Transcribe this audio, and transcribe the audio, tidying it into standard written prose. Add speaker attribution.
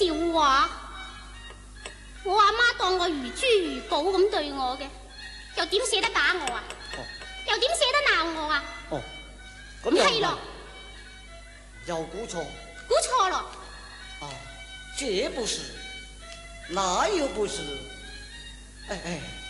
Speaker 1: 笑話。我阿媽當我如珠如寶咁對我嘅，又點捨得打我啊？又點捨得鬧我啊？
Speaker 2: 咁又
Speaker 1: 係咯，
Speaker 2: 又估錯，
Speaker 1: 估錯咯。
Speaker 2: 這不是，那又不是，